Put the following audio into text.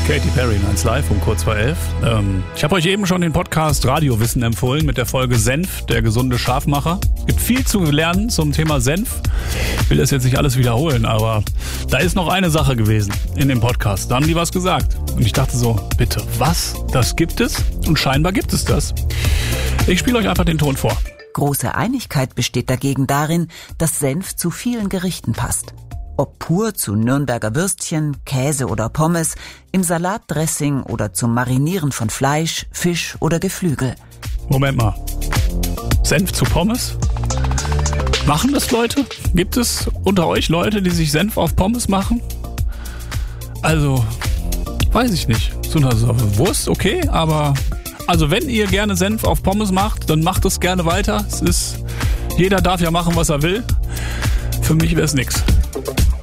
Katy Perry, 1 Live um kurz vor 11. Ich habe euch eben schon den Podcast Radiowissen empfohlen mit der Folge Senf, der gesunde Scharfmacher. Es gibt viel zu lernen zum Thema Senf. Ich will das jetzt nicht alles wiederholen, aber da ist noch eine Sache gewesen in dem Podcast. Da haben die was gesagt. Und ich dachte so, bitte, was? Das gibt es? Und scheinbar gibt es das. Ich spiele euch einfach den Ton vor. Große Einigkeit besteht dagegen darin, dass Senf zu vielen Gerichten passt. Ob pur zu Nürnberger Würstchen, Käse oder Pommes, im Salatdressing oder zum Marinieren von Fleisch, Fisch oder Geflügel. Moment mal. Senf zu Pommes? Machen das Leute? Gibt es unter euch Leute, die sich Senf auf Pommes machen? Also, weiß ich nicht. So eine Wurst, okay, aber... Also wenn ihr gerne Senf auf Pommes macht, dann macht es gerne weiter. Jeder darf ja machen, was er will. Für mich wäre es nix.